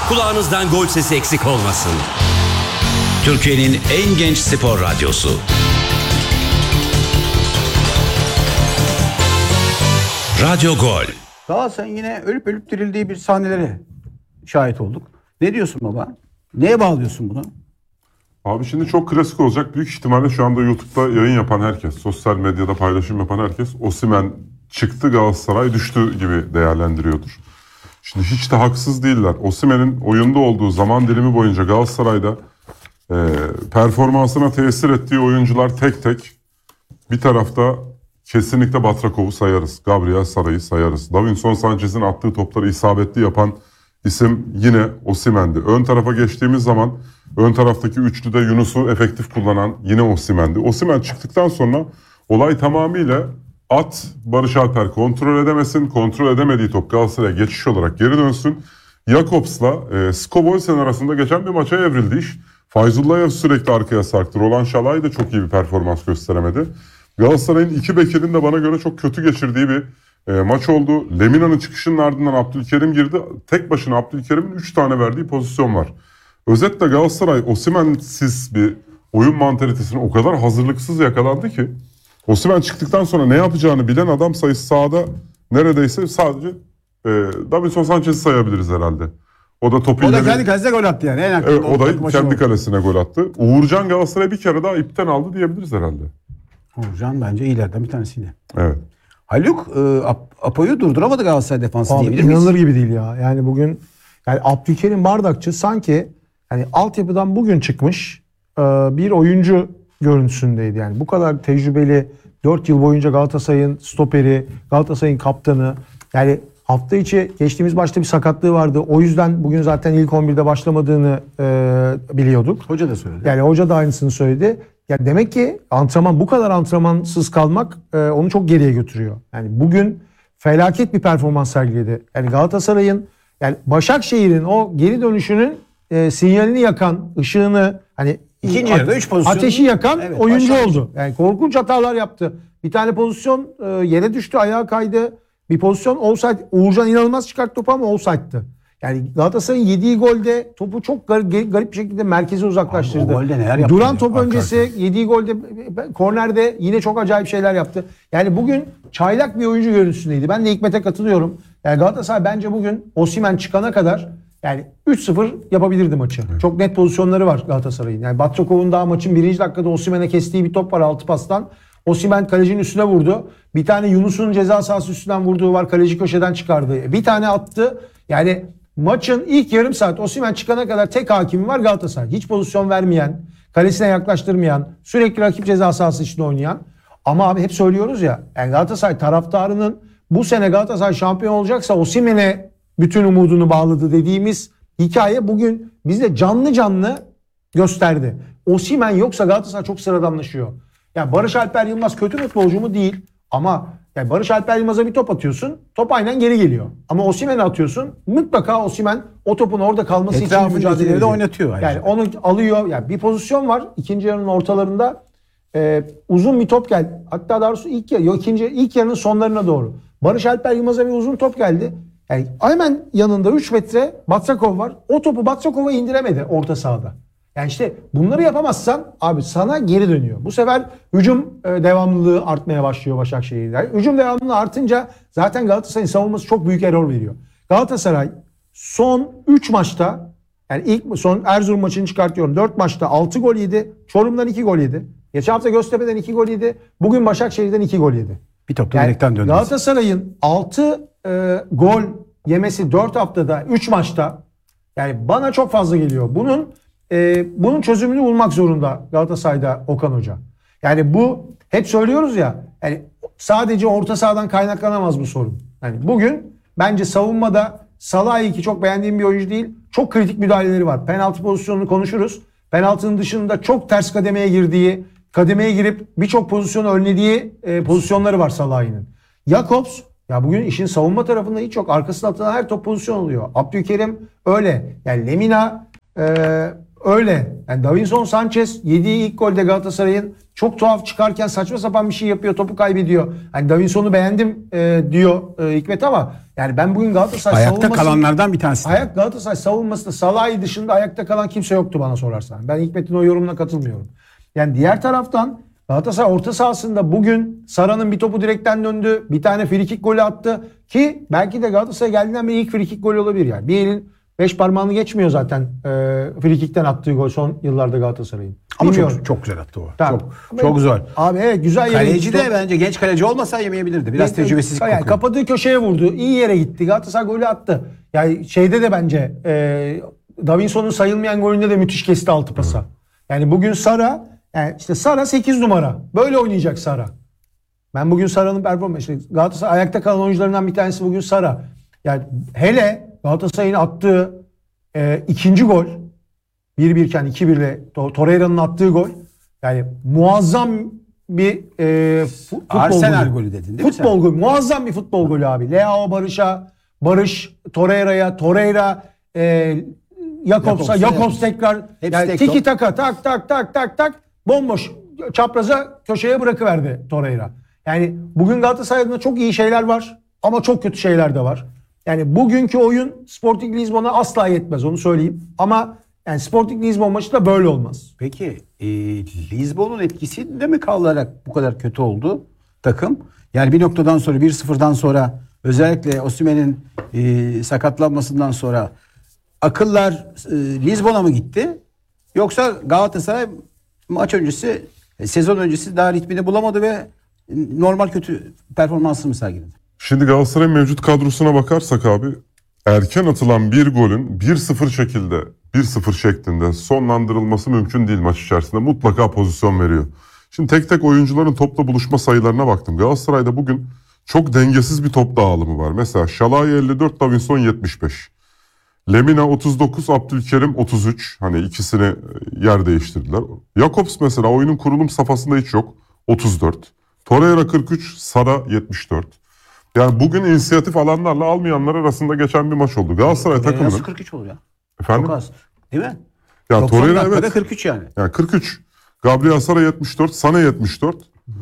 kulağınızdan gol sesi eksik olmasın. Türkiye'nin en genç spor radyosu. Radyo Gol. Galatasaray'ın yine ölüp ölüp dirildiği bir sahnelere şahit olduk. Ne diyorsun baba? Neye bağlıyorsun bunu? Abi şimdi çok klasik olacak. Büyük ihtimalle şu anda YouTube'da yayın yapan herkes, sosyal medyada paylaşım yapan herkes Osimhen çıktı, Galatasaray düştü gibi değerlendiriyordur. Şimdi hiç de haksız değiller. Osimhen'in oyunda olduğu zaman dilimi boyunca Galatasaray'da performansına tesir ettiği oyuncular tek tek. Bir tarafta kesinlikle Batrakov'u sayarız. Gabriel Sara'yı sayarız. Davinson Sanchez'in attığı topları isabetli yapan isim yine Osimhen'di. Ön tarafa geçtiğimiz zaman ön taraftaki üçlüde Yunus'u efektif kullanan yine Osimhen'di. Osimhen çıktıktan sonra olay tamamıyla Barış Alper kontrol edemesin. Kontrol edemediği top Galatasaray'a geçiş olarak geri dönsün. Jakobs'la Skoboysen arasında geçen bir maça evrildi iş. Fayzullayev sürekli arkaya sarktı. Roland Şalay da çok iyi bir performans gösteremedi. Galatasaray'ın iki bekinin de bana göre çok kötü geçirdiği bir maç oldu. Lemina'nın çıkışının ardından Abdülkerim girdi. Tek başına Abdülkerim'in 3 tane verdiği pozisyon var. Özetle Galatasaray Osimhen'siz bir oyun mantalitesine o kadar hazırlıksız yakalandı ki Osimhen çıktıktan sonra ne yapacağını bilen adam sayısı sahada neredeyse sadece Davinson Sanchez'i sayabiliriz herhalde. O da topu da kendi kalesine gol attı yani. Evet, o da kendi kalesine gol attı. Uğurcan Galatasaray'ı bir kere daha ipten aldı diyebiliriz herhalde. Uğurcan bence iyilerden bir tanesiydi. Evet. Haluk Apo'yu durduramadı Galatasaray defansı Abi, diyebilir miyiz? İnanılır gibi değil ya. Yani bugün Abdülkerim Bardakçı sanki hani altyapıdan bugün çıkmış bir oyuncu görüntüsündeydi. Yani bu kadar tecrübeli 4 yıl boyunca Galatasaray'ın stoperi, Galatasaray'ın kaptanı. Yani hafta içi geçtiğimiz maçta bir sakatlığı vardı. O yüzden bugün zaten ilk 11'de başlamadığını biliyorduk. Hoca da söyledi. Yani hoca da aynısını söyledi. Ya demek ki bu kadar antrenmansız kalmak onu çok geriye götürüyor. Yani bugün felaket bir performans sergiledi. Yani Galatasaray'ın yani Başakşehir'in o geri dönüşünün sinyalini yakan, ışığını hani İkinci yarıda 3 pozisyon ateşi yakan oyuncu Başakşehir oldu. Yani korkunç hatalar yaptı. Bir tane pozisyon yere düştü, ayağa kaydı. Bir pozisyon offside. Uğurcan inanılmaz çıkarttı topu ama offside'tı. Yani Galatasaray'ın yediği golde topu çok garip bir şekilde merkeze uzaklaştırdı. Abi, o golde neler yaptı Duran ya, top öncesi yediği golde kornerde yine çok acayip şeyler yaptı. Yani bugün çaylak bir oyuncu görüntüsündeydi. Ben de Hikmet'e katılıyorum. Yani Galatasaray bence bugün Osimhen çıkana kadar yani 3-0 yapabilirdi maçı. Evet. Çok net pozisyonları var Galatasaray'ın. Yani Batrakov'un daha maçın 1. dakikada Osimhen'e kestiği bir top var 6 pastan. Osimhen kalecinin üstüne vurdu. Bir tane Yunus'un ceza sahası üstünden vurduğu var. Kaleci köşeden çıkardı. Bir tane attı. Yani maçın ilk yarım saat Osimhen çıkana kadar tek hakimi var Galatasaray. Hiç pozisyon vermeyen, kalesine yaklaştırmayan, sürekli rakip ceza sahası içinde oynayan. Ama abi hep söylüyoruz ya, yani Galatasaray taraftarının bu sene Galatasaray şampiyon olacaksa Osimhen'e bütün umudunu bağladı dediğimiz hikaye bugün bizde canlı canlı gösterdi. Osimhen yoksa Galatasaray çok sıradanlaşıyor. Yani Barış Alper Yılmaz kötü futbolcu mu? Değil. Ama yani Barış Alper Yılmaz'a bir top atıyorsun. Top aynen geri geliyor. Ama Osimhen'e atıyorsun. Mutlaka Osimhen o topun orada kalması için mücadele ediyor. Oynatıyor. Yani onu alıyor. Yani bir pozisyon var. İkinci yarının ortalarında uzun bir top geldi. Hatta daha doğrusu ilk yarının sonlarına doğru. Barış Alper Yılmaz'a bir uzun top geldi. Yani hemen yanında 3 metre Batrakov var. O topu Batrakov'a indiremedi orta sahada. Yani işte bunları yapamazsan abi sana geri dönüyor. Bu sefer hücum devamlılığı artmaya başlıyor Başakşehir'de. Hücum devamlılığı artınca zaten Galatasaray'ın savunması çok büyük error veriyor. Galatasaray son 3 maçta yani son Erzurum maçını çıkartıyorum. 4 maçta 6 gol yedi. Çorum'dan 2 gol yedi. Geçen hafta Göztepe'den 2 gol yedi. Bugün Başakşehir'den 2 gol yedi. Bir top da yani direkten döndü. Galatasaray'ın 6 gol yemesi 4 haftada 3 maçta yani bana çok fazla geliyor. Bunun çözümünü bulmak zorunda Galatasaray'da Okan Hoca. Yani bu hep söylüyoruz ya yani sadece orta sahadan kaynaklanamaz bu sorun. Yani bugün bence savunmada Salah'ı ki çok beğendiğim bir oyuncu değil. Çok kritik müdahaleleri var. Penaltı pozisyonunu konuşuruz. Penaltının dışında çok ters kademeye girip birçok pozisyonu önlediği pozisyonları var Salah'ın. Jakobs ya bugün işin savunma tarafında hiç yok. Arkasına atılan her top pozisyon oluyor. Abdülkerim öyle. Yani Lemina öyle. Yani Davinson Sanchez yediği ilk golde Galatasaray'ın çok tuhaf çıkarken saçma sapan bir şey yapıyor. Topu kaybediyor. Hani Davinson'u beğendim diyor Hikmet ama yani ben bugün Galatasaray Ayakta savunması... kalanlardan bir tanesi. Galatasaray savunmasında Salah'ı dışında ayakta kalan kimse yoktu bana sorarsan. Ben Hikmet'in o yorumuna katılmıyorum. Yani diğer taraftan Galatasaray orta sahasında bugün Sara'nın bir topu direkten döndü. Bir tane frikik golü attı. Ki belki de Galatasaray geldiğinden beri ilk frikik golü olabilir yani. Bir elin 5 parmağını geçmiyor zaten frikikten attığı gol son yıllarda Galatasaray'ın. Ama Bilmiyorum. çok güzel attı o. Tamam. Çok zor. Abi evet güzel yere Kaleci gitti. de bence genç kaleci olmasa yemeyebilirdi. Biraz tecrübesizlik yani kokuyor. kapadığı köşeye vurdu. İyi yere gitti. Galatasaray golü attı. Yani şeyde de bence Davinson'un sayılmayan golünde de müthiş kesti altı pasa. Yani bugün Sara yani işte Sara 8 numara. Böyle oynayacak Sara. Ben bugün Sara'nın performansı Galatasaray ayakta kalan oyuncularından bir tanesi bugün Sara. Yani hele Galatasaray'ın attığı ikinci gol 1-1 iken 2-1 ile Torreira'nın attığı gol yani muazzam bir futbol Arsenal golü. golü dedin değil mi Futbol golü. Muazzam bir futbol golü abi. Leao Barış Torreira'ya, Torreira Jakobs'a, Jakobs tekrar yani tek tiki top. taka tak bomboş çapraza köşeye bırakıverdi Torreira. Yani bugün Galatasaray'da çok iyi şeyler var ama çok kötü şeyler de var. Yani bugünkü oyun Sporting Lisbon'a asla yetmez onu söyleyeyim. Ama yani Sporting Lisbon maçı da böyle olmaz. Peki Lisbon'un etkisinde mi kalarak bu kadar kötü oldu takım? Yani bir noktadan sonra 1-0'dan sonra özellikle Osimhen'in sakatlanmasından sonra akıllar Lisbon'a mı gitti? Yoksa Galatasaray maç öncesi sezon öncesi daha ritmini bulamadı ve normal kötü performansını mı sergiledi? Şimdi Galatasaray'ın mevcut kadrosuna bakarsak abi erken atılan bir golün 1-0 şekilde 1-0 şeklinde sonlandırılması mümkün değil maç içerisinde. Mutlaka pozisyon veriyor. Şimdi tek tek oyuncuların topla buluşma sayılarına baktım. Galatasaray'da bugün çok dengesiz bir top dağılımı var. Mesela Şalai 54, Davinson 75. Lemina 39, Abdülkerim 33. Hani ikisini yer değiştirdiler. Jakobs mesela oyunun kurulum safhasında hiç yok. 34. Torreira 43, Sara 74. Yani bugün inisiyatif alanlarla almayanlar arasında geçen bir maç oldu. Galatasaray takımının... Nasıl 43 olur ya? Efendim? Çok az. Değil mi? Ya 90 Torreira dakikada evet. 43 yani. Yani 43. Gabriel Sara 74, Sana 74.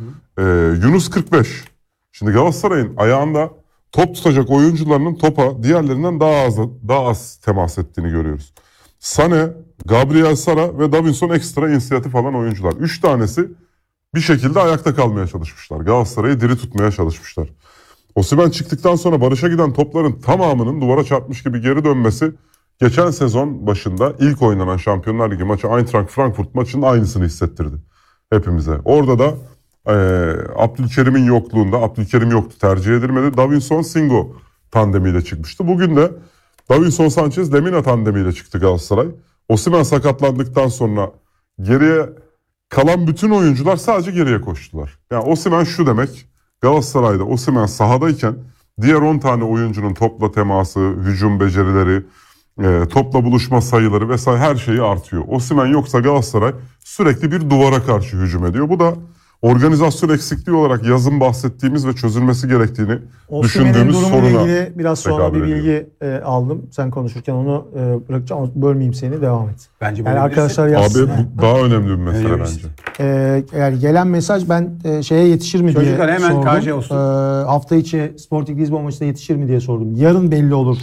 Yunus 45. Şimdi Galatasaray'ın ayağında top tutacak oyuncularının topa diğerlerinden daha az temas ettiğini görüyoruz. Sane, Gabriel Sara ve Davinson ekstra inisiyatif alan oyuncular. 3 tanesi bir şekilde ayakta kalmaya çalışmışlar. Galatasaray'ı diri tutmaya çalışmışlar. Osimhen çıktıktan sonra Barış'a giden topların tamamının duvara çarpmış gibi geri dönmesi geçen sezon başında ilk oynanan Şampiyonlar Ligi maçı Eintracht Frankfurt maçının aynısını hissettirdi hepimize. Orada da Abdülkerim'in yokluğunda, Abdülkerim yoktu, tercih edilmedi. Davinson Singo tandemiyle çıkmıştı. Bugün de Davinson Sanchez Lemina tandemiyle çıktı Galatasaray. Osimhen sakatlandıktan sonra geriye kalan bütün oyuncular sadece geriye koştular. Yani Osimhen şu demek: Galatasaray'da Osimhen sahadayken diğer 10 tane oyuncunun topla teması, hücum becerileri, topla buluşma sayıları vesaire her şeyi artıyor. Osimhen yoksa Galatasaray sürekli bir duvara karşı hücum ediyor. Bu da organizasyon eksikliği olarak yazın bahsettiğimiz ve çözülmesi gerektiğini düşündüğümüz soruna ilgili biraz sonra bir tekabül bilgi aldım. Sen konuşurken onu bırakacağım. Bölmeyeyim seni, devam et. Bence Yani arkadaşlar yazsın. Abi bu daha önemli bir mesele Öyle bence. Yani gelen mesaj ben şeye yetişir mi diye Çocuklar hemen sordum. KC olsun. Hafta içi Sporting Lisbon maçında yetişir mi diye sordum. Yarın belli olur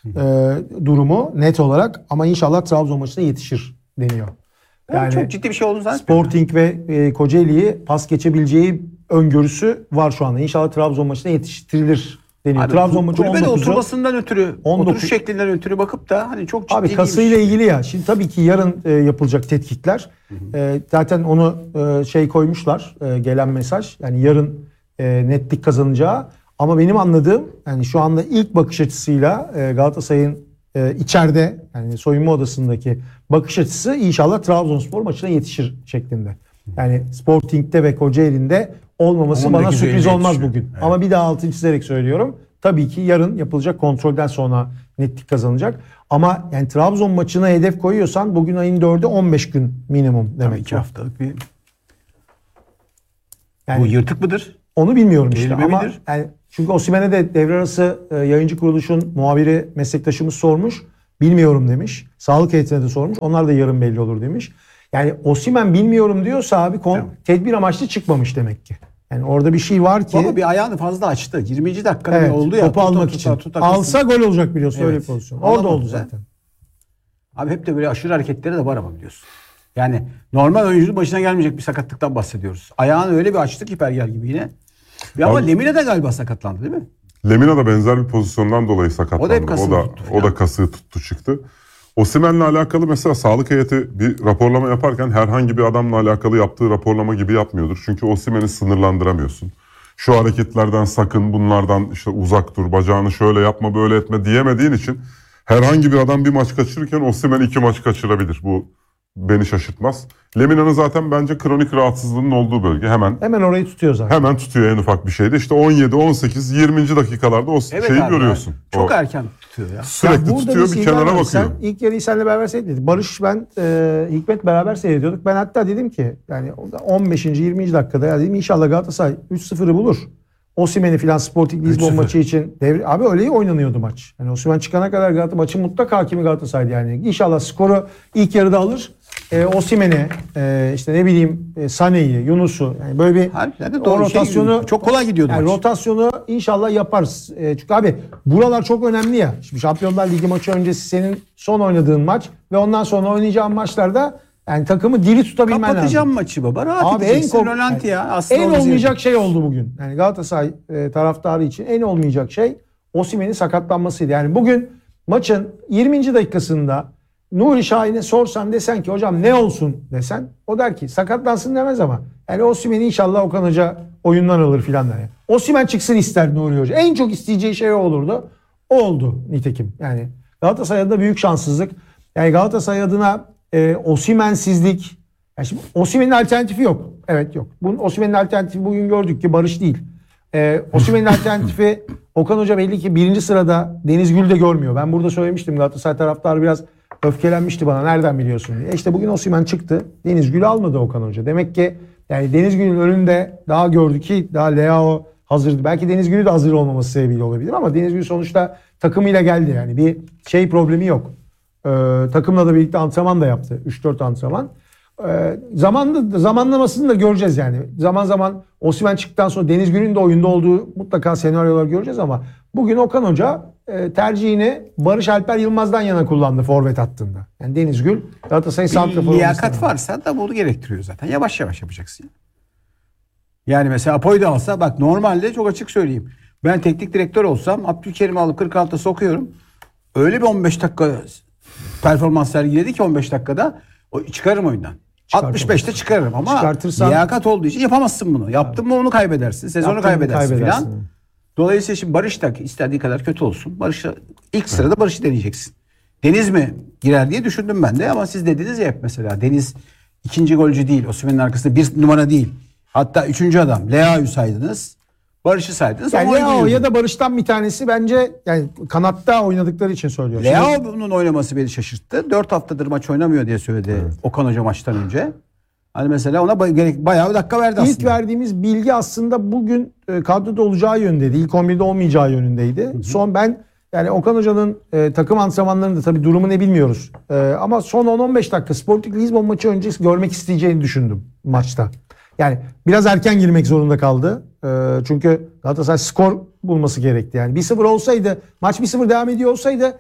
durumu net olarak ama inşallah Trabzon maçına yetişir deniyor. Yani çok ciddi bir şey olduğunu zannetmiyorum. Sporting ve Kocaeli'yi pas geçebileceği öngörüsü var şu anda. İnşallah Trabzon maçına yetiştirilir deniyor. Abi, Trabzon maçı kulübe de 19'u. oturmasından ötürü, 19 oturuş şeklinden ötürü bakıp da hani çok ciddi Abi değilmiş. kasıyla ilgili ya. Şimdi tabii ki yarın yapılacak tetkikler. Zaten onu koymuşlar gelen mesaj. Yani yarın netlik kazanacağı. Ama benim anladığım yani şu anda ilk bakış açısıyla Galatasaray'ın içeride yani soyunma odasındaki bakış açısı inşallah Trabzonspor maçına yetişir şeklinde. Yani Sporting'de ve Kocaeli'nde olmaması bana 19 sürpriz Eylül'de olmaz yetişiyor. bugün. Evet. Ama bir daha altını çizerek söylüyorum. Tabii ki yarın yapılacak kontrolden sonra netlik kazanacak. Ama yani Trabzon maçına hedef koyuyorsan bugün ayın 4'ü 15 gün minimum Tabii demek. 2 haftalık bir... Yani Bu yırtık mıdır? onu bilmiyorum işte Belirme ama midir? yani çünkü Osimhen'e de devre arası yayıncı kuruluşun muhabiri meslektaşımız sormuş. Bilmiyorum demiş. Sağlık heyetine de sormuş. Onlar da yarın belli olur demiş. Yani Osimhen bilmiyorum diyorsa abi tedbir amaçlı çıkmamış demek ki. Yani orada bir şey var ki. Baba bir ayağını fazla açtı. 20. dakikada Evet, oldu ya. topu almak için. Alsa gol olacak biliyorsun öyle bir pozisyon. Orada Alamadı oldu da. zaten. Abi hep de böyle aşırı hareketleri de var ama biliyorsun. Yani normal oyuncunun başına gelmeyecek bir sakatlıktan bahsediyoruz. Ayağını öyle bir açtı ki Pergel gibi yine. Ama Abi- Lemine de galiba sakatlandı değil mi? Lemina da benzer bir pozisyondan dolayı sakatlandı. O da hep kasını tuttu o da falan. kasığı tuttu çıktı. Osimhen'le alakalı mesela sağlık heyeti bir raporlama yaparken herhangi bir adamla alakalı yaptığı raporlama gibi yapmıyordur. Çünkü Osimhen'i sınırlandıramıyorsun. Şu hareketlerden sakın, bunlardan işte uzak dur, bacağını şöyle yapma, böyle etme diyemediğin için herhangi bir adam bir maç kaçırırken Osimhen 2 maç kaçırabilir. Bu beni şaşırtmaz. Lemina'nın zaten bence kronik rahatsızlığının olduğu bölge. Hemen orayı tutuyor zaten. Hemen tutuyor en ufak bir şeyde. İşte 17, 18, 20. dakikalarda o şeyi abi, görüyorsun. Çok O erken tutuyor ya. sürekli burada tutuyor bir şey kenara var. bakıyor. Sen ilk yarıyı seninle beraber seyrettik. Barış Hikmet beraber seyrediyorduk. Ben hatta dedim ki yani 15. 20. dakikada ya dedim inşallah Galatasaray 3-0'ı bulur. Osimhen'i filan Sporting Lisbon 3-0. maçı için abi öyle oynanıyordu maç. Yani Osimhen çıkana kadar maçın mutlak hakimi Galatasaray'dı yani. İnşallah skoru ilk yarıda alır. Osimhen'i işte ne bileyim Sané'yi, Yunus'u yani böyle bir Harbiden de o doğru rotasyonu çok kolay gidiyordu yani maç. rotasyonu inşallah yaparız. Çünkü abi buralar çok önemli ya. Şimdi Şampiyonlar Ligi maçı öncesi senin son oynadığın maç ve ondan sonra oynayacağın maçlarda yani takımı diri tutabilmen lazım. Kapatacağım maçı baba. Rahat Abi edeceksin. Rölanti ya. Aslında en o bizi- olmayacak şey oldu bugün. Yani Galatasaray taraftarı için en olmayacak şey Osimhen'in sakatlanmasıydı. Yani bugün maçın 20. dakikasında Nuri Şahin'e sorsan desen ki hocam ne olsun desen o der ki sakatlansın demez ama yani Osimhen inşallah Okan Hoca oyundan alır filan der. Yani. Osimhen çıksın ister Nuri Hoca. En çok isteyeceği şey o olurdu. O oldu nitekim. Yani Galatasaray'da büyük şanssızlık. Yani Galatasaray adına Osimhen'sizlik. Yani şimdi Osimhen'in alternatifi yok. Evet yok. Osimhen'in alternatifi bugün gördük ki Barış değil. Osimhen'in alternatifi Okan Hoca belli ki 1. sırada Deniz Gül de görmüyor. Ben burada söylemiştim Galatasaray taraftarı biraz öfkelenmişti bana nereden biliyorsun diye. İşte bugün Osimhen çıktı. Deniz Gül'ü almadı Okan Hoca. Demek ki yani Deniz Gül'ün önünde daha gördü ki daha Leao hazırdı. Belki Deniz Gül'ü de hazır olmaması sebebiyle olabilir ama Deniz Gül sonuçta takımıyla geldi yani. Bir şey problemi yok. Takımla da birlikte antrenman da yaptı. 3-4 antrenman. Zamanlamasını da göreceğiz yani. Zaman zaman Osimhen çıktıktan sonra Deniz Gül'ün de oyunda olduğu mutlaka senaryolar göreceğiz ama bugün Okan Hoca tercihini Barış Alper Yılmaz'dan yana kullandı forvet hattında. Yani Deniz Gül Galatasaray'ın santraforu. Liyakat varsa da bunu gerektiriyor zaten. Yavaş yavaş yapacaksın. Yani mesela Apo'yu da alsa bak normalde çok açık söyleyeyim. Ben teknik direktör olsam Abdülkerim'i alıp 46'a sokuyorum. Öyle bir 15 dakika performans sergiledi ki 15 dakikada çıkarım oyundan. 65'te çıkarırım ama Çıkartırsan- liyakat olduğu için yapamazsın bunu. Yaptın mı onu kaybedersin. Sezonu Yaptın mı kaybedersin kaybedersin. filan. Dolayısıyla şimdi Barış da istediği kadar kötü olsun. Barış'ı ilk sırada Barış'ı deneyeceksin. Deniz mi girer diye düşündüm ben de ama siz dediniz ya hep mesela Deniz ikinci golcü değil. Osimhen'in arkasında bir numara değil. Hatta üçüncü adam. Leao'yu saydınız. Barış'ı saydınız. Yani ama Leao oynuyordu. ya da Barış'tan bir tanesi bence yani kanatta oynadıkları için söylüyorum. Şimdi- Leao'nun oynaması beni şaşırttı. 4 haftadır maç oynamıyor diye söyledi Okan Hoca maçtan önce. Hani mesela ona bayağı bir dakika verdi aslında. İlk verdiğimiz bilgi aslında bugün kadroda olacağı yönündeydi. İlk 11'de olmayacağı yönündeydi. Son ben yani Okan Hoca'nın takım antrenmanlarında tabii durumu ne bilmiyoruz. Ama son 10-15 dakika Sporting Lisbon maçı öncesi görmek isteyeceğini düşündüm maçta. Yani biraz erken girmek zorunda kaldı. Çünkü Galatasaray skor bulması gerekti. Yani 1-0 olsaydı maç 1-0 devam ediyor olsaydı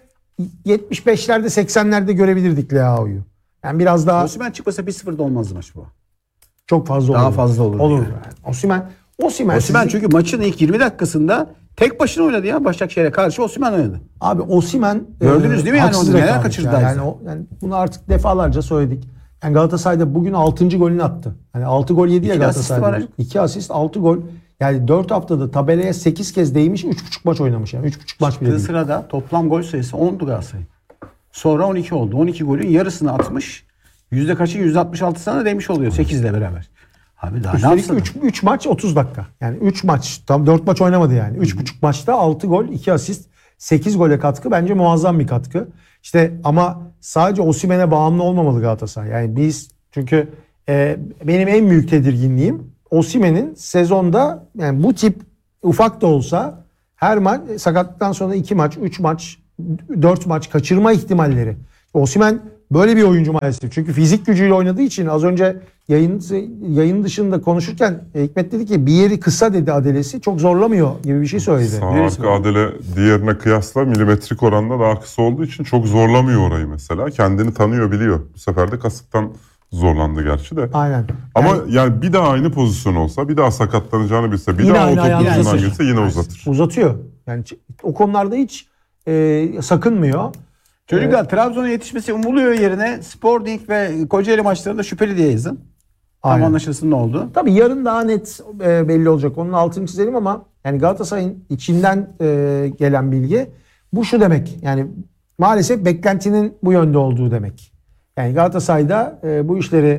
75'lerde 80'lerde görebilirdik Leao'yu. Yani biraz daha Osimhen çıkmasa 1-0'da olmazdı maç bu. çok fazla Daha olurdu. fazla olurdu Olur. yani. Osimhen Osimhen çünkü maçın ilk 20 dakikasında tek başına oynadı ya. Başakşehir'e karşı Osimhen oynadı. Abi Osimhen Gördünüz değil mi yani haksız onu? Neler rekabet kaçırdı ya. Ayrıca? Yani bunu artık defalarca söyledik. Yani Galatasaray'da bugün 6. golünü attı. Yani 6 gol yedi ya İki asisti var Galatasaray'da. ya. 2 asist 6 gol. Yani 4 haftada tabelaya 8 kez değmiş 3,5 maç oynamış. Yani 3,5 maç bile Çıktığı değil. sırada toplam gol sayısı 10'du Galatasaray. Sonra 12 oldu. 12 golün yarısını atmış. Yüzde kaçı? %66'sına da değmiş oluyor 8 ile beraber. Abi daha ne Üstelik yapsın? 3 maç 30 dakika. Yani 3 maç tam 4 maç oynamadı yani. 3,5 maçta 6 gol 2 asist 8 gole katkı bence muazzam bir katkı. İşte ama sadece Osimhen'e bağımlı olmamalı Galatasaray. Yani biz çünkü benim en büyük tedirginliğim Osimhen'in sezonda yani bu tip ufak da olsa her maç sakatlıktan sonra 2 maç 3 maç 4 maç kaçırma ihtimalleri. Osimhen böyle bir oyuncu maalesef. Çünkü fizik gücüyle oynadığı için az önce yayın dışında konuşurken Hikmet dedi ki bir yeri kısa dedi Adelesi. Çok zorlamıyor gibi bir şey söyledi. Sağ arka Adele diğerine kıyasla milimetrik oranda daha kısa olduğu için çok zorlamıyor orayı mesela. Kendini tanıyor, biliyor. Bu sefer de kasıktan zorlandı gerçi de. Aynen. Ama yani bir daha aynı pozisyon olsa, bir daha sakatlanacağını bilse, bir Yine daha o aynı top ayağını ucundan uzatır. girse yine uzatır. Uzatıyor. Yani o konularda hiç sakınmıyor. Çocuklar Trabzon'a yetişmesi umuluyor yerine Sporting ve Kocaeli maçlarında şüpheli diye yazın. Tam Aynen. anlaşılsın ne oldu. Tabii yarın daha net belli olacak. Onun altını çizelim ama yani Galatasaray'ın içinden gelen bilgi bu şu demek. Yani maalesef beklentinin bu yönde olduğu demek. Yani Galatasaray'da bu işleri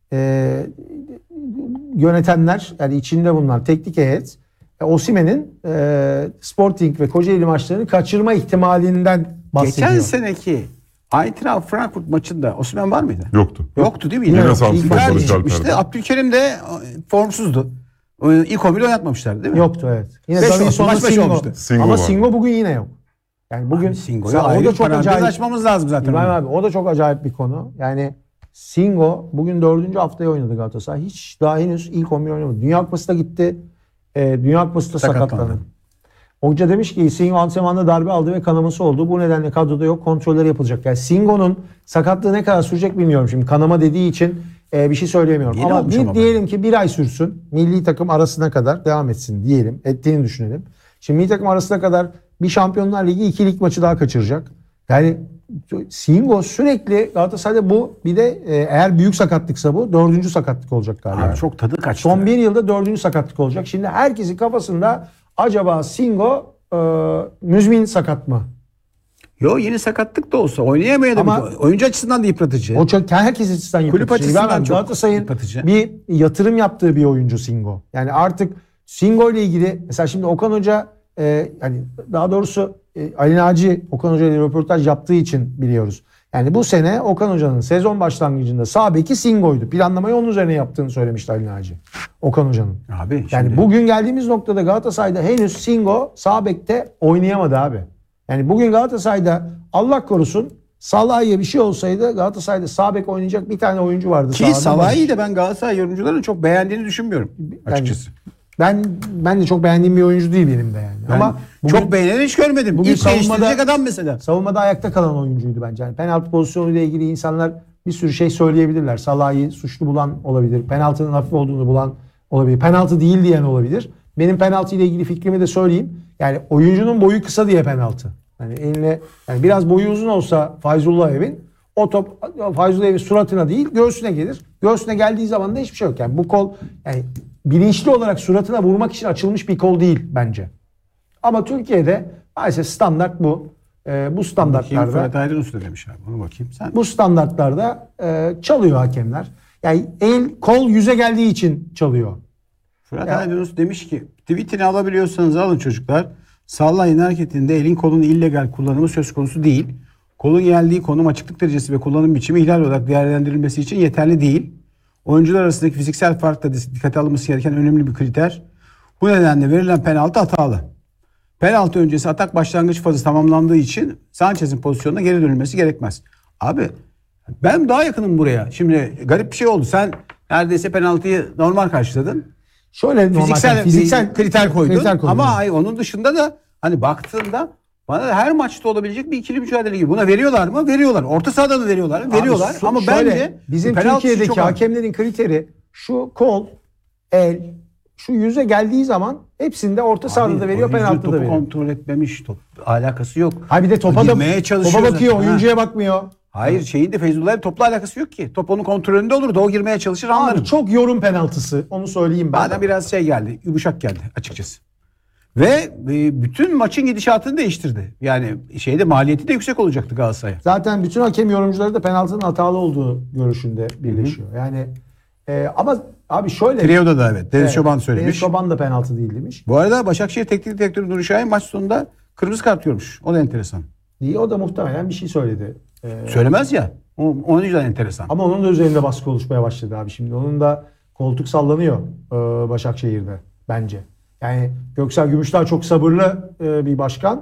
yönetenler, yani içinde bulunan teknik heyet Osimhen'in Sporting ve Kocaeli maçlarını kaçırma ihtimalinden bahsediyor. Geçen seneki Eintracht Frankfurt maçında Osimhen var mıydı? Yoktu. Yoktu değil mi? Yine santrfor İlk Barış çıkmıştı. Alper'de. Abdülkerim de formsuzdu. İlk 11'i oynatmamışlardı değil mi? Yoktu evet. Yine Beş Davinson'la olmuş, maç başı Singo. olmuştu. Singo Ama var. Singo bugün yine yok. Yani bugün Singo'yu o ayrı da çok parantez acayip. açmamız lazım zaten. İbrahim abi o da çok acayip bir konu. Yani Singo bugün 4. haftaya oynadı Galatasaray. Hiç daha henüz ilk 11 oynamadı. Dünya Kupası'na gitti. Dünya Kupası'nda sakatlandı. Hoca demiş ki Singo antrenmanda darbe aldı ve kanaması oldu. Bu nedenle kadroda yok. Kontrolleri yapılacak. Yani Singo'nun sakatlığı ne kadar sürecek bilmiyorum. Şimdi kanama dediği için bir şey söyleyemiyorum. Yeni Ama olmuş ama diyelim ki bir ay sürsün. Milli takım arasına kadar devam etsin diyelim. Ettiğini düşünelim. Şimdi milli takım arasına kadar bir Şampiyonlar Ligi 2 lig maçı daha kaçıracak. Yani Singo sürekli Galatasaray'da bu bir de eğer büyük sakatlıksa bu 4. sakatlık olacak galiba. Abi çok tadı kaçtı. Son bir yılda 4. sakatlık olacak. Şimdi herkesin kafasında acaba Singo müzmin sakat mı? Yo yeni sakatlık da olsa oynayamayabilir. Ama- Oyuncu açısından da yıpratıcı. O çok herkes açısından Kulüp yıpratıcı. açısından Ben çok Galatasaray'ın yıpratıcı. bir yatırım yaptığı bir oyuncu Singo. Yani artık Singo ile ilgili mesela şimdi Okan Hoca yani daha doğrusu Ali Naci Okan Hoca ile röportaj yaptığı için biliyoruz. Yani bu sene Okan Hoca'nın sezon başlangıcında sağ beki Singo'ydu. Planlamayı onun üzerine yaptığını söylemişti Ali Naci. Okan Hoca'nın. Abi Yani şimdi- bugün geldiğimiz noktada Galatasaray'da henüz Singo sağ bekte oynayamadı abi. Yani bugün Galatasaray'da Allah korusun Salah'a bir şey olsaydı Galatasaray'da sağ bek oynayacak bir tane oyuncu vardı. Ki sahada. Salah'ı da ben Galatasaray yorumcularının çok beğendiğini düşünmüyorum açıkçası. Ben de çok beğendiğim bir oyuncu değil benim de yani. Ben Ama bugün, çok beğeneni hiç görmedim. bugün İlk değiştirecek adam mesela. savunmada ayakta kalan oyuncuydu bence. Yani penaltı pozisyonuyla ilgili insanlar bir sürü şey söyleyebilirler. Salah'ı suçlu bulan olabilir. Penaltının hafif olduğunu bulan olabilir. Penaltı değil diyen olabilir. Benim penaltı ile ilgili fikrimi de söyleyeyim. Yani oyuncunun boyu kısa diye penaltı. Yani eline yani biraz boyu uzun olsa Fayzullah Evin o top Fayzullah Evin suratına değil göğsüne gelir. Göğsüne geldiği zaman da hiçbir şey yok. Yani bu kol yani bilinçli olarak suratına vurmak için açılmış bir kol değil bence. Ama Türkiye'de maalesef standart bu. Bu Bakayım standartlarda Fırat Aydınus da demiş abi. Onu bakayım sen. bu standartlarda çalıyor hakemler. Yani kol yüze geldiği için çalıyor. Fırat Aydınus demiş ki tweetini alabiliyorsanız alın çocuklar. Sallayın hareketinde elin kolun illegal kullanımı söz konusu değil. Kolun geldiği konum, açıklık derecesi ve kullanım biçimi ihlal olarak değerlendirilmesi için yeterli değil. Oyuncular arasındaki fiziksel fark da dikkate alınması gereken önemli bir kriter. Bu nedenle verilen penaltı hatalı. Penaltı öncesi atak başlangıç fazı tamamlandığı için Sanchez'in pozisyonuna geri dönülmesi gerekmez. Abi ben daha yakınım buraya. Şimdi garip bir şey oldu. Sen neredeyse penaltıyı normal karşıladın. Şöyle Fiziksel kriter koydun. kriter koydum. Ama onun dışında da hani baktığında bana da her maçta olabilecek bir ikili mücadele gibi. Buna veriyorlar mı? Veriyorlar. Orta sahada mı veriyorlar mı? Veriyorlar. Abi, Ama şöyle, bence bizim penaltısı Türkiye'deki çok ağır. hakemlerin kriteri şu kol, el, şu yüze geldiği zaman hepsinde orta sahada da veriyor, Oyuncu penaltı da topu veriyor. kontrol etmemiş. Top alakası yok. Ha bir de topa Girmeye çalışıyor bakıyor, zaten, ha. oyuncuya bakmıyor. Hayır şeyin de Feyzullah'ın topla alakası yok ki. Top onun kontrolünde olur da o girmeye çalışır anlarım. Abi çok yorum penaltısı. Onu söyleyeyim ben. Bana biraz şey geldi. Yumuşak geldi açıkçası. Ve bütün maçın gidişatını değiştirdi. Yani maliyeti de yüksek olacaktı Galatasaray'a. Zaten bütün hakem yorumcuları da penaltının hatalı olduğu görüşünde birleşiyor. Yani ama abi şöyle. Trio'da da evet. Deniz Çoban söylemiş. Deniz Çoban da penaltı değil demiş. Bu arada Başakşehir Teknik Direktörü Nuri Şahin maç sonunda kırmızı kart görmüş. O da enteresan. Diye o da muhtemelen bir şey söyledi. Söylemez ya. Onun yüzden enteresan. Ama onun da üzerinde baskı oluşmaya başladı abi. Şimdi onun da koltuk sallanıyor Başakşehir'de bence. Yani Göksel Gümüşdağ çok sabırlı bir başkan.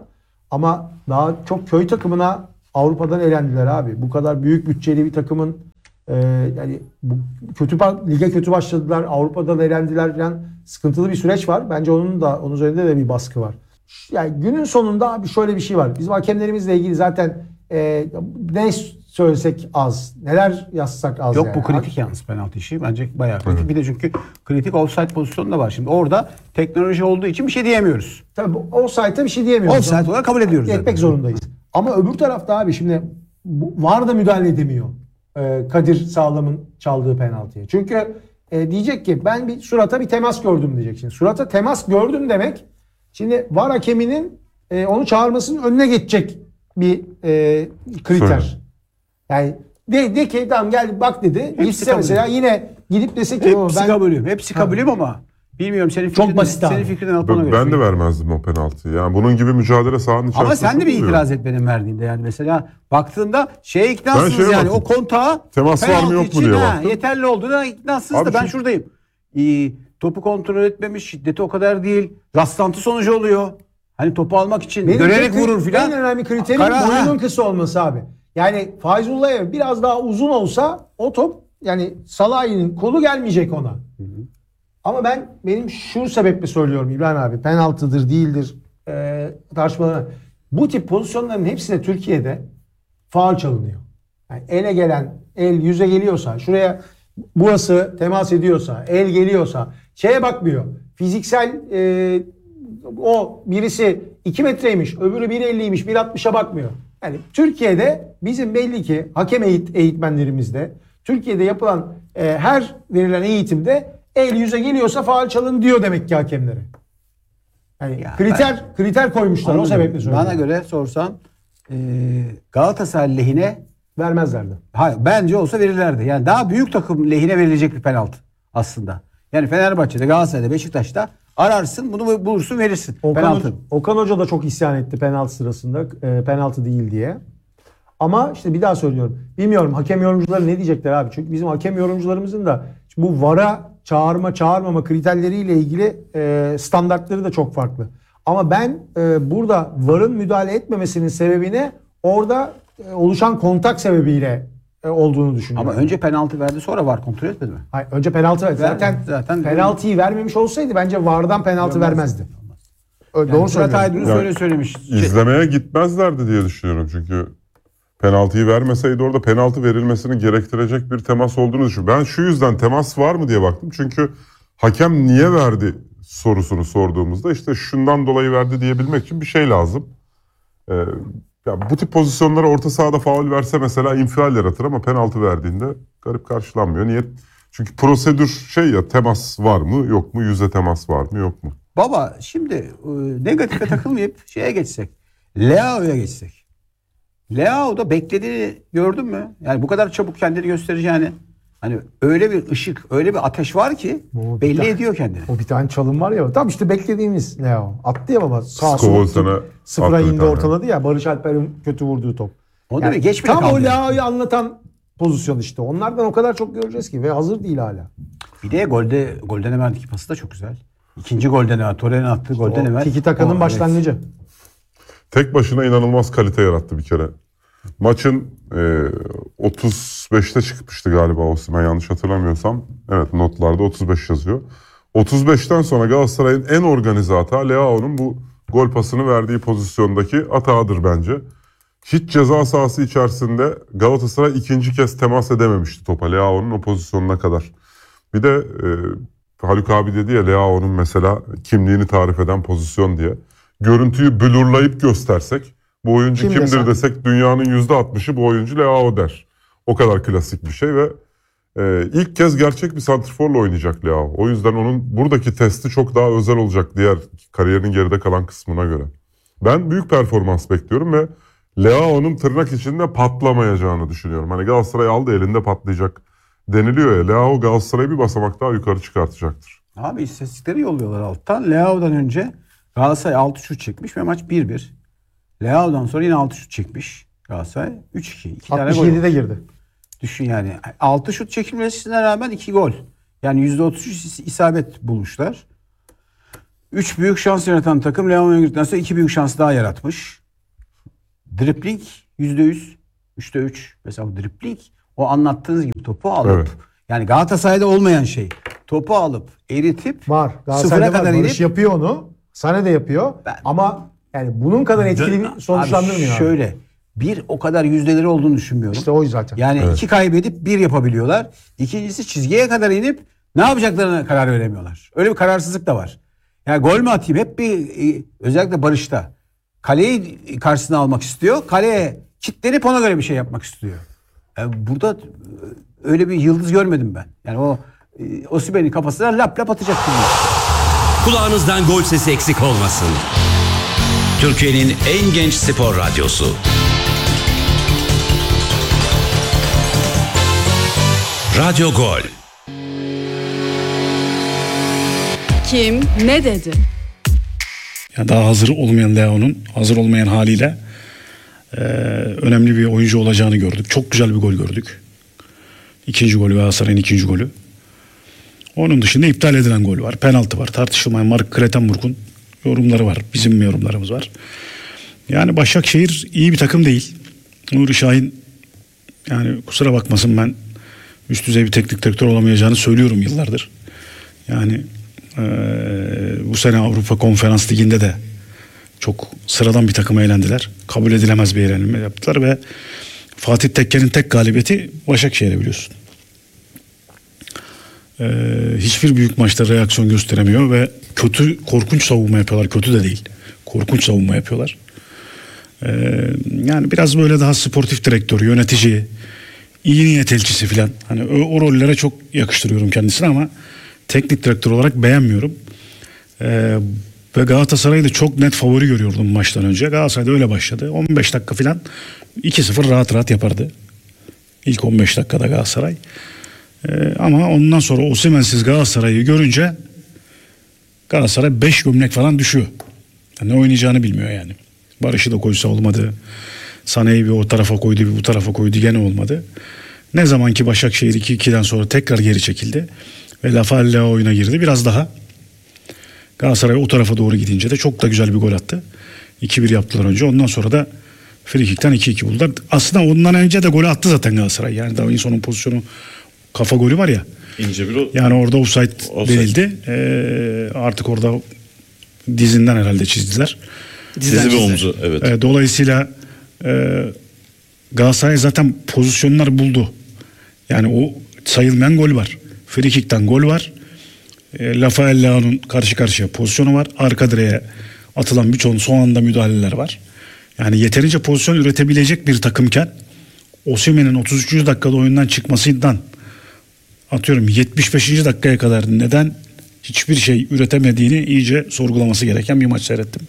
Ama daha çok köy takımına Avrupa'dan elendiler abi. Bu kadar büyük bütçeli bir takımın yani lige kötü başladılar. Avrupa'dan elendiler falan. Sıkıntılı bir süreç var. Bence onun üzerinde de bir baskı var. Yani günün sonunda abi şöyle bir şey var. Bizim hakemlerimizle ilgili zaten ne söylesek az. Neler yazsak az. Yok yani. bu kritik yalnız penaltı işi. Bence bayağı kritik. Bir de çünkü kritik offside pozisyonu da var. Şimdi orada teknoloji olduğu için bir şey diyemiyoruz. Tabii offside'e bir şey diyemiyoruz. Offside olarak kabul ediyoruz. Etmek zorundayız. Ama öbür tarafta abi şimdi VAR da müdahale edemiyor. Kadir Sağlam'ın çaldığı penaltıya. Çünkü diyecek ki ben bir surata bir temas gördüm diyecek. Şimdi surata temas gördüm demek şimdi VAR hakeminin onu çağırmasının önüne geçecek bir kriter. Söyle. Yani de ki tamam gel bak dedi. Gitse mesela yine gidip dese ki Hepsi kabulüm. Hepsi kabulüm ama bilmiyorum senin fikrin. Çok basit abi. Senin fikrinden alıp ona göre. Ben de vermezdim o penaltıyı. Yani bunun gibi mücadele sahanın içerisinde Ama sen de bir çok oluyor. itiraz et benim verdiğinde yani mesela baktığında şeye iknasınız şeye yani baktım. o kontağa Temas var mı penaltı yok mu için, diye ha, baktım. yeterli olduğuna iknasınız Abi da ben şu- şuradayım. Topu kontrol etmemiş, şiddeti o kadar değil. Rastlantı sonucu oluyor. Hani topu almak için görerek vurur filan. En önemli kriterin Kara- boyunun kısa olması abi. Yani Fayzullah'a biraz daha uzun olsa o top yani Salah'ın kolu gelmeyecek ona. Ama benim şu sebeple söylüyorum İbrahim abi. Penaltıdır değildir tartışmalarına. Bu tip pozisyonların hepsine Türkiye'de faul çalınıyor. Yani ele gelen el yüze geliyorsa şuraya burası temas ediyorsa el geliyorsa şeye bakmıyor. Fiziksel o birisi 2 metreymiş öbürü 1.50'ymiş 1.60'a bakmıyor. Yani Türkiye'de bizim belli ki hakem eğitmenlerimizde Türkiye'de yapılan her verilen eğitimde el yüze geliyorsa faul çalın diyor demek ki hakemlere. Yani Ya kriter koymuşlar o sebeple söylüyorum. Bana göre sorsan Galatasaray lehine Vermezlerdi. hayır, bence olsa verirlerdi. Yani daha büyük takım lehine verilecek bir penaltı aslında. Yani Fenerbahçe'de, Galatasaray'da, Beşiktaş'ta ararsın bunu bulursun verirsin. Penaltı. Okan Hoca da çok isyan etti penaltı sırasında. Penaltı değil diye. Ama işte bir daha söylüyorum. Bilmiyorum hakem yorumcuları ne diyecekler abi. Çünkü bizim hakem yorumcularımızın da bu VAR'a çağırmama kriterleriyle ilgili standartları da çok farklı. Ama ben burada VAR'ın müdahale etmemesinin sebebini orada oluşan kontak sebebiyle olduğunu düşünüyorum. Ama önce penaltı verdi sonra var kontrol etmedi mi? Hayır, önce penaltı verdi. Zaten penaltıyı vermemiş olsaydı bence VAR'dan penaltı vermezdi. Doğru Murat söylüyorum. Aydın'ın Yani öyle söylemiş. İzlemeye gitmezlerdi diye düşünüyorum çünkü penaltıyı vermeseydi orada penaltı verilmesini gerektirecek bir temas olduğunu düşünüyorum. Ben şu yüzden temas var mı diye baktım. Çünkü hakem niye verdi sorusunu sorduğumuzda işte şundan dolayı verdi diyebilmek için bir şey lazım. Ya bu tip pozisyonlara orta sahada faul verse mesela infial yaratır ama penaltı verdiğinde garip karşılanmıyor. Niye? Çünkü prosedür şey ya temas var mı yok mu yüze temas var mı yok mu? Baba şimdi negatife takılmayıp şeye geçsek. Leao'ya geçsek. Leao'da beklediğini gördün mü? Yani bu kadar çabuk kendini göstereceğini. Hani öyle bir ışık, öyle bir ateş var ki belli ediyor kendini. O bir tane çalım var ya. Tam işte beklediğimiz Leo. Attı ya baba. Sağ Skol sol sana sıfıra attı bir indi tane. ortaladı ya. Barış Alper'in kötü vurduğu top. O da bir geç bile tam kaldı. o Leo'yu anlatan pozisyon işte. Onlardan o kadar çok göreceğiz ki ve hazır değil hala. Bir de golden evvelki pası da çok güzel. İkinci golden evvel, Torreira'nın attığı golden evvel. Tiki Taka'nın O, başlangıcı. Tek başına inanılmaz kalite yarattı bir kere. Maçın 35'te çıkmıştı galiba Osimhen yanlış hatırlamıyorsam. Evet notlarda 35 yazıyor. 35'ten sonra Galatasaray'ın en organize hata Leao'nun bu gol pasını verdiği pozisyondaki hatağıdır bence. Hiç ceza sahası içerisinde Galatasaray ikinci kez temas edememişti topa Leao'nun o pozisyonuna kadar. Bir de Haluk abi dedi ya Leao'nun mesela kimliğini tarif eden pozisyon diye. Görüntüyü blurlayıp göstersek bu oyuncu Kim kimdir desen? desek dünyanın %60'ı bu oyuncu Leao der. O kadar klasik bir şey ve ilk kez gerçek bir santrforla oynayacak Leao. O yüzden onun buradaki testi çok daha özel olacak diğer kariyerinin geride kalan kısmına göre. Ben büyük performans bekliyorum ve Leao'nun tırnak içinde patlamayacağını düşünüyorum. Hani Galatasaray aldı elinde patlayacak deniliyor ya. Leao Galatasaray'ı bir basamak daha yukarı çıkartacaktır. Abi istatistikleri yolluyorlar alttan. Leao'dan önce Galatasaray 6 şut çekmiş ve maç 1-1. Leao'dan sonra yine 6 şut çekmiş Galatasaray. 3-2. 2 tane gol. 67'de girdi. Düşün yani. 6 şut çekilmesine rağmen 2 gol. Yani %33 isabet bulmuşlar. 3 büyük şans yaratan takım Leao'ya girdikten sonra 2 büyük şans daha yaratmış. dripling %100, 3'te 3 mesela bu dripling o anlattığınız gibi topu alıp Evet. yani Galatasaray'da olmayan şey topu alıp eritip Var. sıfıra Galatasaray'da kadar var. Barış inip yapıyor onu. Sané de yapıyor. Ama yani bunun kadar etkili bir sonuçlandırmıyor. Abi şöyle bir o kadar yüzdeleri olduğunu düşünmüyorum. İşte o zaten. Yani iki kaybedip bir yapabiliyorlar. İkincisi çizgiye kadar inip ne yapacaklarına karar veremiyorlar. Öyle bir kararsızlık da var. Yani gol mü atayım hep özellikle Barış'ta kaleyi karşısına almak istiyor. Kaleye kilitlenip ona göre bir şey yapmak istiyor. Yani burada öyle bir yıldız görmedim ben. Yani o Osimhen'in kafasına lap lap atacak gibi. Kulağınızdan gol sesi eksik olmasın. Türkiye'nin en genç spor radyosu. Radyo Gol. Kim ne dedi? Ya daha hazır olmayan Leao'nun hazır olmayan haliyle önemli bir oyuncu olacağını gördük. Çok güzel bir gol gördük. İkinci golü, Galatasaray'ın ikinci golü. Onun dışında iptal edilen gol var. Penaltı var. Tartışılmayan Mark Kletenburg'un yorumları var. Bizim yorumlarımız var. Yani Başakşehir iyi bir takım değil. Nuri Şahin yani kusura bakmasın ben üst düzey bir teknik direktör olamayacağını söylüyorum yıllardır. Yani bu sene Avrupa Konferans Ligi'nde de çok sıradan bir takıma eğlendiler. Kabul edilemez bir eğlenme yaptılar ve Fatih Tekke'nin tek galibiyeti Başakşehir'e biliyorsun. Hiçbir büyük maçta reaksiyon gösteremiyor ve korkunç savunma yapıyorlar. Kötü de değil. Korkunç savunma yapıyorlar. Yani biraz böyle daha sportif direktör, yönetici, iyi niyet elçisi falan. Hani o rollere çok yakıştırıyorum kendisine ama teknik direktör olarak beğenmiyorum. Ve Galatasaray'ı da çok net favori görüyordum maçtan önce. Galatasaray'da öyle başladı. 15 dakika falan 2-0 rahat rahat yapardı. İlk 15 dakikada Galatasaray. Ama ondan sonra Osimhen'siz Galatasaray'ı görünce Galatasaray 5 gömlek falan düşüyor. Yani ne oynayacağını bilmiyor yani. Barış'ı da koysa olmadı. Sané'yi bir o tarafa koydu, bir bu tarafa koydu, gene olmadı. Ne zaman ki Başakşehir 2-2'den sonra tekrar geri çekildi ve Lafalla oyuna girdi. Biraz daha Galatasaray o tarafa doğru gidince de çok da güzel bir gol attı. 2-1 yaptılar önce. Ondan sonra da frikikten 2-2 buldular. Aslında ondan önce de golü attı zaten Galatasaray. Yani Davinson'un pozisyonu, kafa golü var ya. İnce bir o. Yani orada offside denildi. Artık orada dizinden herhalde çizdiler. Dizi ve omzu, evet. Dolayısıyla Galatasaray zaten pozisyonlar buldu. Yani o sayılmayan gol var. Frikikten gol var. Rafael Leao'nun karşı karşıya pozisyonu var. Arka direğe atılan birçok son anda müdahaleler var. Yani yeterince pozisyon üretebilecek bir takımken Osimhen'in 33. dakikada oyundan çıkmasından atıyorum 75. dakikaya kadar neden hiçbir şey üretemediğini iyice sorgulaması gereken bir maç seyrettim.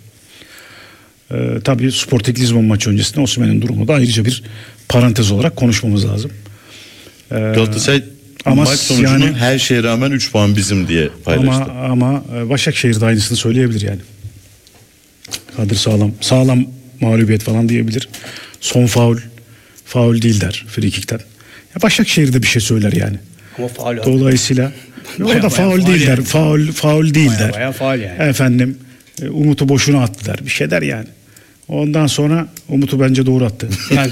Tabii Sporting Lisbon maçı öncesinde Osimhen'in durumu da ayrıca bir parantez olarak konuşmamız lazım. Galatasaray ama maç sonucunu yani, her şeye rağmen 3 puan bizim diye paylaştı. Ama Başakşehir de aynısını söyleyebilir yani. Kadir sağlam mağlubiyet falan diyebilir. Son faul değil der frikikten. Ya Başakşehir de bir şey söyler yani. Ama faul. Dolayısıyla orada faul değil der. Faul değil der. Bayağı faul yani. Efendim Umut'u boşuna attı der. Bir şey der yani. Ondan sonra Umut'u bence doğru attı.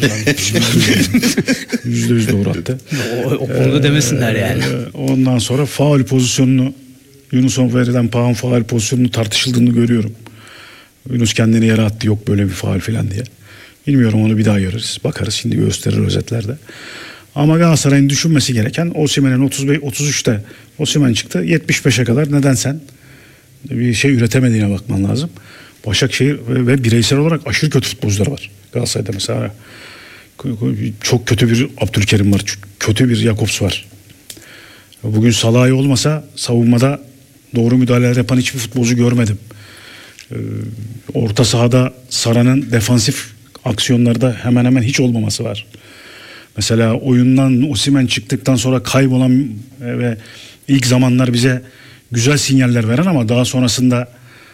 %100 doğru attı. O konuda demesinler yani. Ondan sonra faul pozisyonunu, Yunus'a verilen faul pozisyonunu tartışıldığını görüyorum. Yunus kendini yere attı, yok böyle bir faul falan diye. Bilmiyorum, onu bir daha görürüz. Bakarız, şimdi gösterir özetlerde. Ama Galatasaray'ın düşünmesi gereken Osimhen'in 33'te Osimhen çıktı. 75'e kadar neden sen bir şey üretemediğine bakman lazım. Başakşehir ve bireysel olarak aşırı kötü futbolcular var. Galatasaray'da mesela çok kötü bir Abdülkerim var. Kötü bir Jakobs var. Bugün Salah'ı olmasa savunmada doğru müdahaleler yapan hiçbir futbolcu görmedim. Orta sahada Sara'nın defansif aksiyonlarda hemen hemen hiç olmaması var. Mesela oyundan Osimhen çıktıktan sonra kaybolan ve ilk zamanlar bize güzel sinyaller veren ama daha sonrasında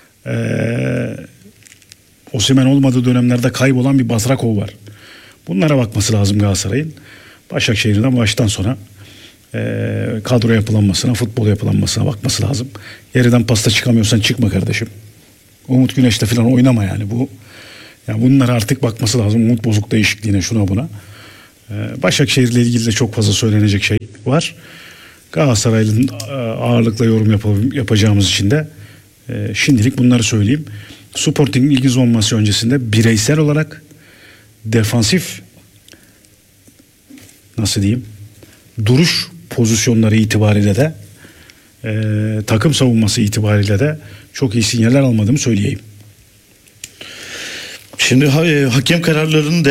Osimhen olmadığı dönemlerde kaybolan bir Batrakov var. Bunlara bakması lazım Galatasaray'ın. Başakşehir'den baştan sona kadro yapılanmasına, futbol yapılanmasına bakması lazım. Yerden pasta çıkamıyorsan çıkma kardeşim. Umut Güneş'te falan oynama yani. Bu Yani bunlar artık bakması lazım. Umut Bozuk değişikliğine, şuna buna. Başakşehir'le ilgili de çok fazla söylenecek şey var. Galatasaray'ın ağırlıkla yorum yapacağımız için de şimdilik bunları söyleyeyim. Sporting ilgiz olması öncesinde bireysel olarak defansif, nasıl diyeyim, duruş pozisyonları itibariyle de takım savunması itibariyle de çok iyi sinyaller almadığımı söyleyeyim. Şimdi hakem kararlarının